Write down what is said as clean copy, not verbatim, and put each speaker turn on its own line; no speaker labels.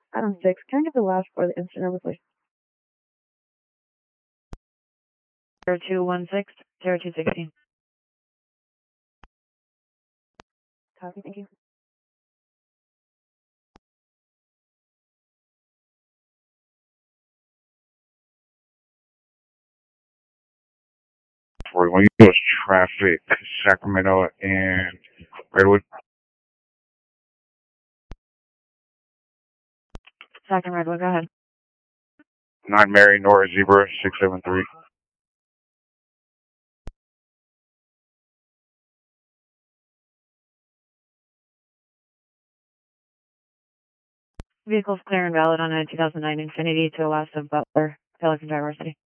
Item 6. Can I get the last for the incident number, please?
0216, 0216.
Copy, thank you.
For when you use traffic, Sacramento and Redwood.
Second Redwood, go ahead.
Not Mary nor Zebra 673.
Vehicle's clear and valid on a 2009 Infiniti to the west of Butler, Pelican Drive, City.